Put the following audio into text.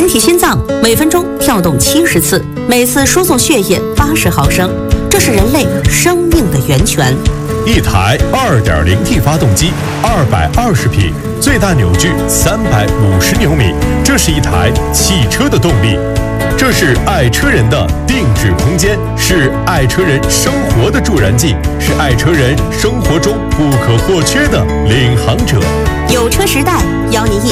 人体心脏每分钟跳动70次，每次输送血液80毫升，这是人类生命的源泉。 一台 2.0T 发动机，220匹，最大扭矩350牛米，这是一台汽车的动力。这是爱车人的定制空间，是爱车人生活的助燃剂，是爱车人生活中不可或缺的领航者。 有车时代邀您一